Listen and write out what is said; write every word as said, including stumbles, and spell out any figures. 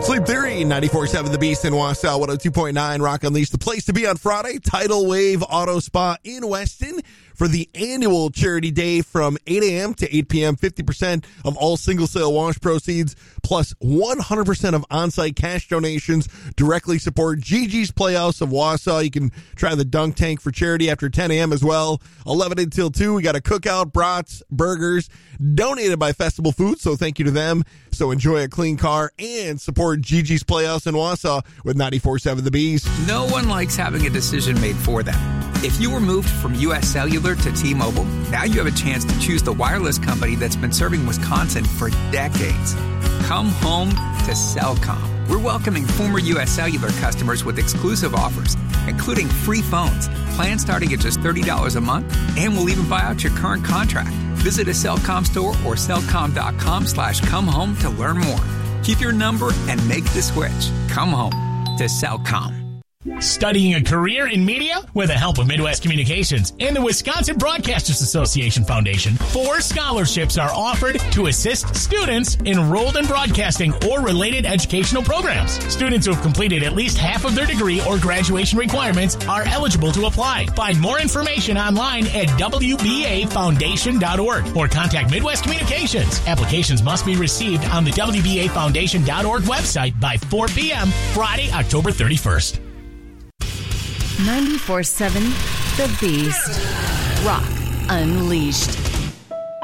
Sleep Theory, ninety-four point seven The Beast in Wausau, one oh two point nine Rock Unleashed. The place to be on Friday, Tidal Wave Auto Spa in Weston for the annual charity day from eight a.m. to eight p.m. fifty percent of all single sale wash proceeds plus one hundred percent of on-site cash donations directly support Gigi's Playhouse of Wausau. You can try the dunk tank for charity after ten a.m. as well. eleven until two, we got a cookout, brats, burgers, donated by Festival Foods, so thank you to them. So enjoy a clean car and support Gigi's Playhouse in Wausau with ninety-four point seven The Beast. No one likes having a decision made for them. If you were moved from U S Cellular to T-Mobile, now you have a chance to choose the wireless company that's been serving Wisconsin for decades. Come home to Cellcom. We're welcoming former U S Cellular customers with exclusive offers, including free phones, plans starting at just thirty dollars a month, and we'll even buy out your current contract. Visit a Cellcom store or cellcom.com slash come home to learn more. Keep your number and make the switch. Come home to Cellcom. Studying a career in media? With the help of Midwest Communications and the Wisconsin Broadcasters Association Foundation, four scholarships are offered to assist students enrolled in broadcasting or related educational programs. Students who have completed at least half of their degree or graduation requirements are eligible to apply. Find more information online at w b a foundation dot org or contact Midwest Communications. Applications must be received on the w b a foundation dot org website by four p.m. Friday, October thirty-first. ninety-four point seven The Beast. Rock Unleashed.